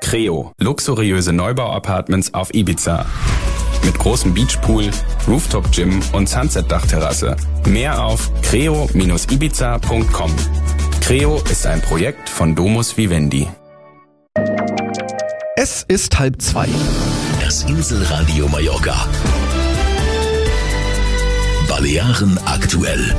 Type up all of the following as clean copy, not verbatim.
Creo, luxuriöse Neubau-Apartments auf Ibiza. Mit großem Beachpool, Rooftop-Gym und Sunset-Dachterrasse. Mehr auf creo-ibiza.com. Creo ist ein Projekt von Domus Vivendi. Es ist 1:30. Das Inselradio Mallorca. Balearen aktuell.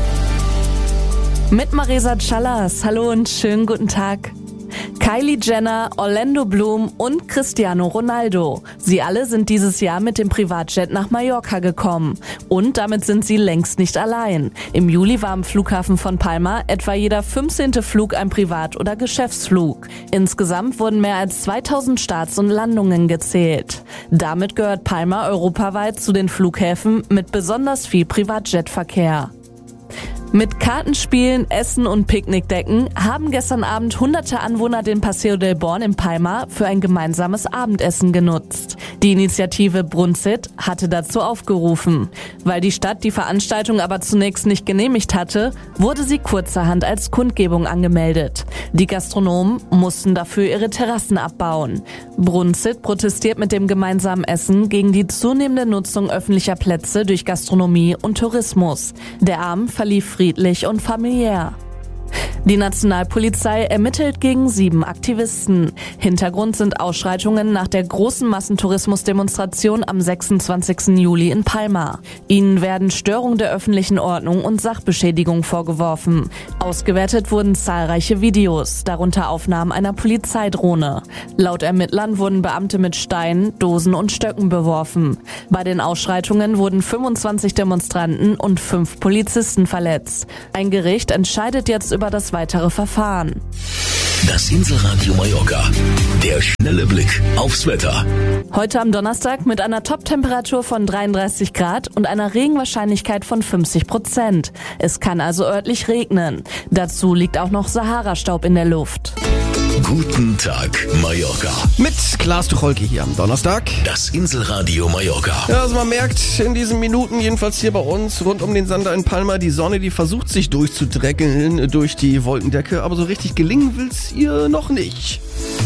Mit Marisa Callas. Hallo und schönen guten Tag. Kylie Jenner, Orlando Bloom und Cristiano Ronaldo. Sie alle sind dieses Jahr mit dem Privatjet nach Mallorca gekommen. Und damit sind sie längst nicht allein. Im Juli war am Flughafen von Palma etwa jeder 15. Flug ein Privat- oder Geschäftsflug. Insgesamt wurden mehr als 2000 Starts und Landungen gezählt. Damit gehört Palma europaweit zu den Flughäfen mit besonders viel Privatjetverkehr. Mit Kartenspielen, Essen und Picknickdecken haben gestern Abend hunderte Anwohner den Paseo del Born in Palma für ein gemeinsames Abendessen genutzt. Die Initiative Brunzit hatte dazu aufgerufen. Weil die Stadt die Veranstaltung aber zunächst nicht genehmigt hatte, wurde sie kurzerhand als Kundgebung angemeldet. Die Gastronomen mussten dafür ihre Terrassen abbauen. Brunzit protestiert mit dem gemeinsamen Essen gegen die zunehmende Nutzung öffentlicher Plätze durch Gastronomie und Tourismus. Der Abend verlief friedlich und familiär. Die Nationalpolizei ermittelt gegen 7 Aktivisten. Hintergrund sind Ausschreitungen nach der großen Massentourismusdemonstration am 26. Juli in Palma. Ihnen werden Störung der öffentlichen Ordnung und Sachbeschädigung vorgeworfen. Ausgewertet wurden zahlreiche Videos, darunter Aufnahmen einer Polizeidrohne. Laut Ermittlern wurden Beamte mit Steinen, Dosen und Stöcken beworfen. Bei den Ausschreitungen wurden 25 Demonstranten und 5 Polizisten verletzt. Ein Gericht entscheidet jetzt über das weitere Verfahren. Das Inselradio Mallorca. Der schnelle Blick aufs Wetter. Heute am Donnerstag mit einer Top-Temperatur von 33 Grad und einer Regenwahrscheinlichkeit von 50%. Es kann also örtlich regnen. Dazu liegt auch noch Sahara-Staub in der Luft. Guten Tag, Mallorca. Mit Klaas Tucholke hier am Donnerstag. Das Inselradio Mallorca. Ja, also man merkt in diesen Minuten, jedenfalls hier bei uns, rund um den Sander in Palma, die Sonne, die versucht sich durchzudrängeln durch die Wolkendecke, aber so richtig gelingen will's ihr noch nicht.